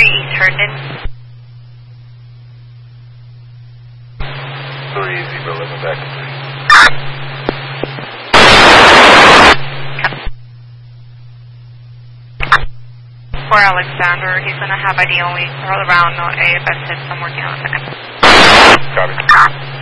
East Herndon. 3-0-11 back to 3. For Alexander, he's going to have ID only all around, no AFS hits. I'm working on a second. Copy.